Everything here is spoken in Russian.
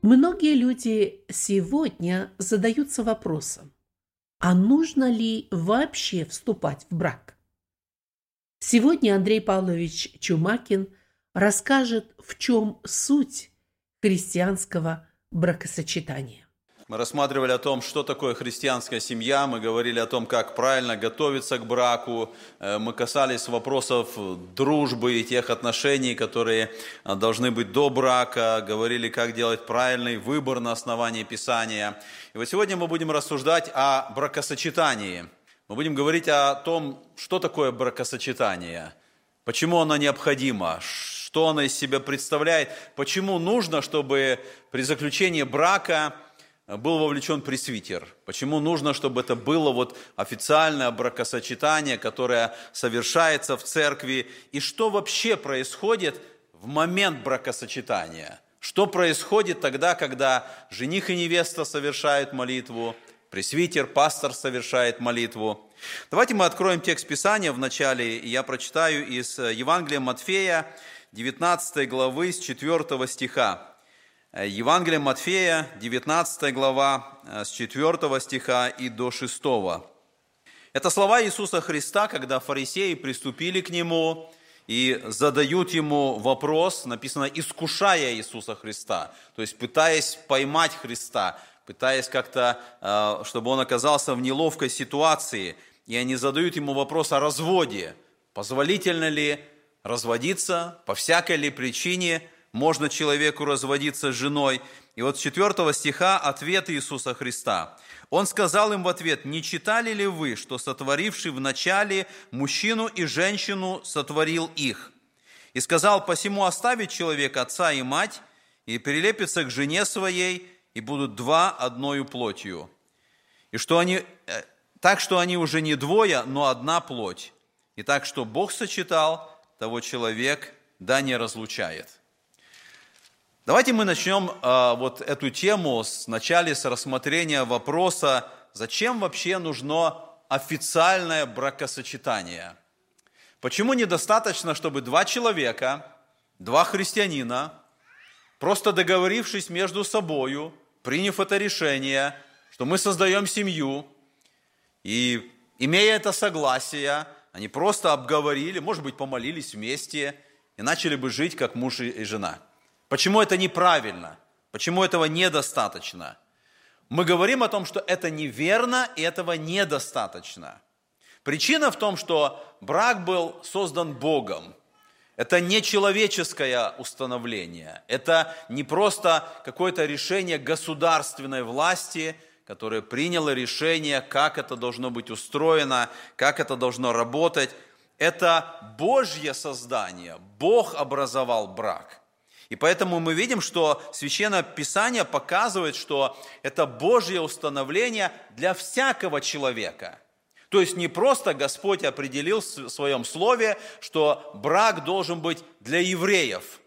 Многие люди сегодня задаются вопросом, а нужно ли вообще вступать в брак? Сегодня Андрей Павлович Чумакин расскажет, в чем суть христианского бракосочетания. Мы рассматривали о том, что такое христианская семья, мы говорили о том, как правильно готовиться к браку, мы касались вопросов дружбы и тех отношений, которые должны быть до брака, говорили, как делать правильный выбор на основании Писания. И вот сегодня мы будем рассуждать о бракосочетании. Мы будем говорить о том, что такое бракосочетание, почему оно необходимо, что оно из себя представляет, почему нужно, чтобы при заключении брака был вовлечен пресвитер. Почему нужно, чтобы это было официальное бракосочетание, которое совершается в церкви. И что вообще происходит в момент бракосочетания? Что происходит тогда, когда жених и невеста совершают молитву, пресвитер, пастор совершает молитву? Давайте мы откроем текст Писания в начале, и я прочитаю из Евангелия Матфея, 19 главы, с 4 стиха. Евангелие Матфея, 19 глава, с 4 стиха и до 6. Это слова Иисуса Христа, когда фарисеи приступили к Нему и задают Ему вопрос, написано, искушая Иисуса Христа, то есть пытаясь поймать Христа, пытаясь как-то, чтобы Он оказался в неловкой ситуации, и они задают Ему вопрос о разводе. Позволительно ли разводиться, по всякой ли причине можно человеку разводиться с женой? И вот с 4 стиха ответ Иисуса Христа. Он сказал им в ответ: «Не читали ли вы, что сотворивший вначале мужчину и женщину сотворил их? И сказал: посему оставит человек отца и мать, и прилепится к жене своей, и будут два одною плотью. И что они, так что они уже не двое, но одна плоть. И так что Бог сочетал, того человек да не разлучает». Давайте мы начнем эту тему вначале с рассмотрения вопроса, зачем вообще нужно официальное бракосочетание? Почему недостаточно, чтобы два человека, два христианина, просто договорившись между собою, приняв это решение, что мы создаем семью, и имея это согласие, они просто обговорили, может быть, помолились вместе и начали бы жить как муж и жена? Почему это неправильно? Почему этого недостаточно? Мы говорим о том, что это неверно и этого недостаточно. Причина в том, что брак был создан Богом. Это не человеческое установление. Это не просто какое-то решение государственной власти, которое приняло решение, как это должно быть устроено, как это должно работать. Это Божье создание. Бог образовал брак. И поэтому мы видим, что Священное Писание показывает, что это Божье установление для всякого человека. То есть не просто Господь определил в Своем Слове, что брак должен быть для евреев,